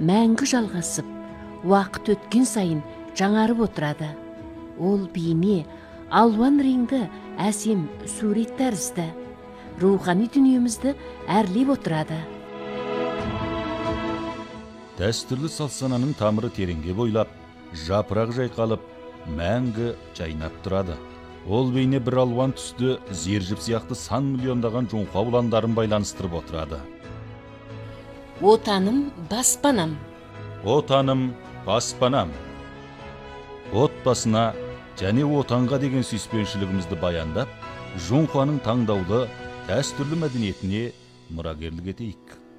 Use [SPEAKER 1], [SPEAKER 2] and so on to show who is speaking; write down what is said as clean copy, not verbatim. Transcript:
[SPEAKER 1] мәңгі жалғасып, уақыт өткен сайын жаңарып отырады. Ол бейне алуан реңді әсем сурет тәрізді, рухани дүниемізді әрлеп отырады.
[SPEAKER 2] Дәстүрлі салт-сананың тамыры тереңге бойлап, жапырақ жайқалып, мәңгі жайнап тұрады. Ол бейне бір алуан түсті зержіп сияқты сан миллиондаған жоңқа ұландарын байланыстырып отырады.
[SPEAKER 1] Отаным, баспанам.
[SPEAKER 2] Отаным, баспанам. Отбасына және отанға деген сүйіспеншілігімізді баяндап, жоңқаның таңдаулы дәстүрлі мәдениетіне мұрагерлік етейік.